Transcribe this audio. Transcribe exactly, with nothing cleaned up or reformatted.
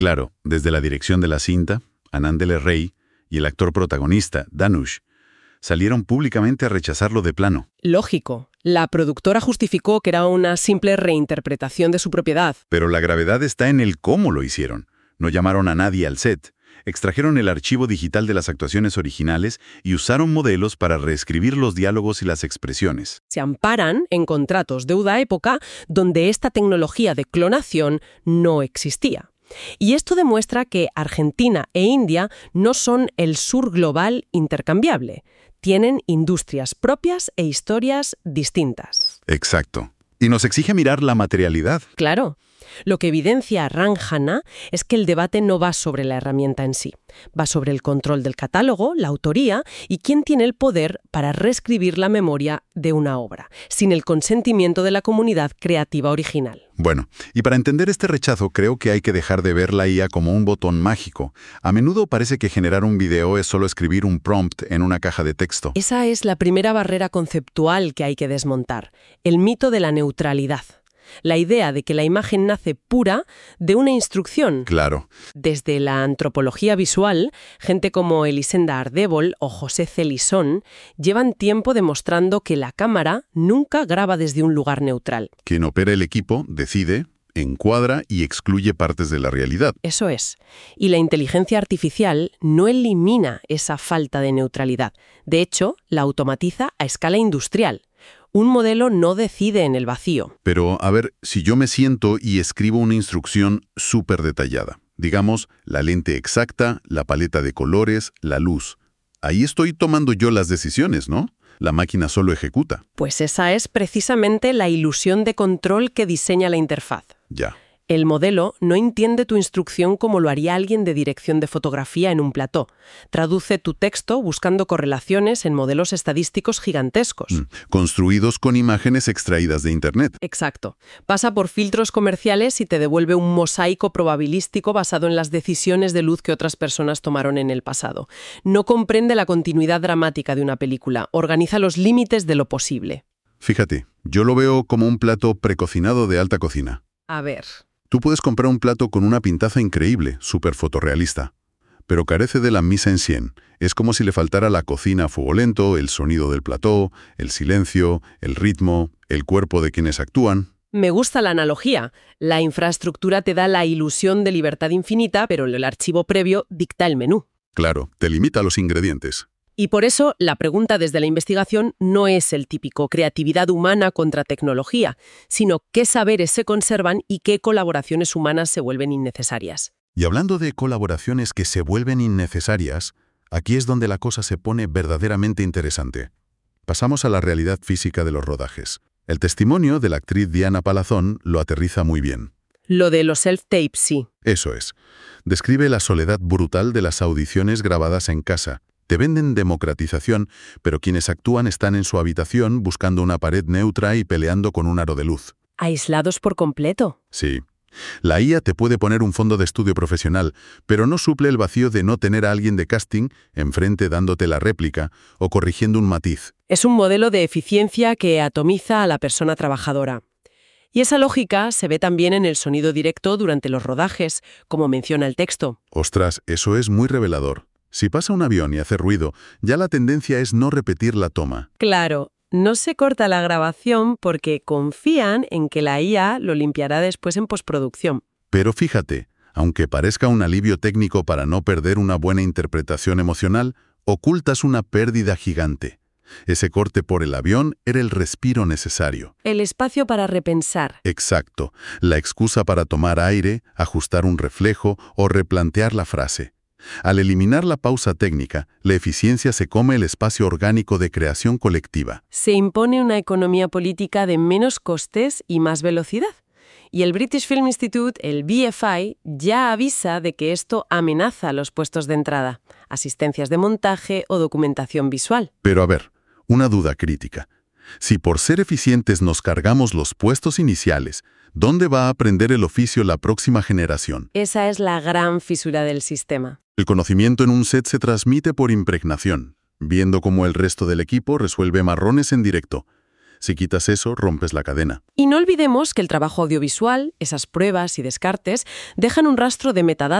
Claro, desde la dirección de la cinta, Anand L. Ray y el actor protagonista, Dhanush, salieron públicamente a rechazarlo de plano. Lógico. La productora justificó que era una simple reinterpretación de su propiedad. Pero la gravedad está en el cómo lo hicieron. No llamaron a nadie al set. Extrajeron el archivo digital de las actuaciones originales y usaron modelos para reescribir los diálogos y las expresiones. Se amparan en contratos de una época donde esta tecnología de clonación no existía. Y esto demuestra que Argentina e India no son el sur global intercambiable. Tienen industrias propias e historias distintas. Exacto. Y nos exige mirar la materialidad. Claro. Lo que evidencia Ranjana es que el debate no va sobre la herramienta en sí. Va sobre el control del catálogo, la autoría y quién tiene el poder para reescribir la memoria de una obra, sin el consentimiento de la comunidad creativa original. Bueno, y para entender este rechazo creo que hay que dejar de ver la I A como un botón mágico. A menudo parece que generar un video es solo escribir un prompt en una caja de texto. Esa es la primera barrera conceptual que hay que desmontar, el mito de la neutralidad. La idea de que la imagen nace pura de una instrucción. Claro. Desde la antropología visual, gente como Elisenda Ardébol o José Celisón llevan tiempo demostrando que la cámara nunca graba desde un lugar neutral. Quien opera el equipo decide, encuadra y excluye partes de la realidad. Eso es. Y la inteligencia artificial no elimina esa falta de neutralidad. De hecho, la automatiza a escala industrial. Un modelo no decide en el vacío. Pero, a ver, si yo me siento y escribo una instrucción súper detallada, digamos, la lente exacta, la paleta de colores, la luz, ahí estoy tomando yo las decisiones, ¿no? La máquina solo ejecuta. Pues esa es precisamente la ilusión de control que diseña la interfaz. Ya. El modelo no entiende tu instrucción como lo haría alguien de dirección de fotografía en un plató. Traduce tu texto buscando correlaciones en modelos estadísticos gigantescos. Mm, construidos con imágenes extraídas de Internet. Exacto. Pasa por filtros comerciales y te devuelve un mosaico probabilístico basado en las decisiones de luz que otras personas tomaron en el pasado. No comprende la continuidad dramática de una película. Organiza los límites de lo posible. Fíjate, yo lo veo como un plato precocinado de alta cocina. A ver... Tú puedes comprar un plato con una pintaza increíble, súper fotorrealista, pero carece de la mise en scène. Es como si le faltara la cocina a fuego lento, el sonido del plató, el silencio, el ritmo, el cuerpo de quienes actúan. Me gusta la analogía. La infraestructura te da la ilusión de libertad infinita, pero el archivo previo dicta el menú. Claro, te limita a los ingredientes. Y por eso, la pregunta desde la investigación no es el típico creatividad humana contra tecnología, sino qué saberes se conservan y qué colaboraciones humanas se vuelven innecesarias. Y hablando de colaboraciones que se vuelven innecesarias, aquí es donde la cosa se pone verdaderamente interesante. Pasamos a la realidad física de los rodajes. El testimonio de la actriz Diana Palazón lo aterriza muy bien. Lo de los self-tapes, sí. Eso es. Describe la soledad brutal de las audiciones grabadas en casa. Te venden democratización, pero quienes actúan están en su habitación buscando una pared neutra y peleando con un aro de luz. ¿Aislados por completo? Sí. La I A te puede poner un fondo de estudio profesional, pero no suple el vacío de no tener a alguien de casting enfrente dándote la réplica o corrigiendo un matiz. Es un modelo de eficiencia que atomiza a la persona trabajadora. Y esa lógica se ve también en el sonido directo durante los rodajes, como menciona el texto. Ostras, eso es muy revelador. Si pasa un avión y hace ruido, ya la tendencia es no repetir la toma. Claro, no se corta la grabación porque confían en que la I A lo limpiará después en postproducción. Pero fíjate, aunque parezca un alivio técnico para no perder una buena interpretación emocional, ocultas una pérdida gigante. Ese corte por el avión era el respiro necesario. El espacio para repensar. Exacto, la excusa para tomar aire, ajustar un reflejo o replantear la frase. Al eliminar la pausa técnica, la eficiencia se come el espacio orgánico de creación colectiva. Se impone una economía política de menos costes y más velocidad. Y el British Film Institute, el B F I, ya avisa de que esto amenaza los puestos de entrada, asistencias de montaje o documentación visual. Pero a ver, una duda crítica. Si por ser eficientes nos cargamos los puestos iniciales, ¿dónde va a aprender el oficio la próxima generación? Esa es la gran fisura del sistema. El conocimiento en un set se transmite por impregnación, viendo cómo el resto del equipo resuelve marrones en directo. Si quitas eso, rompes la cadena. Y no olvidemos que el trabajo audiovisual, esas pruebas y descartes, dejan un rastro de metadatos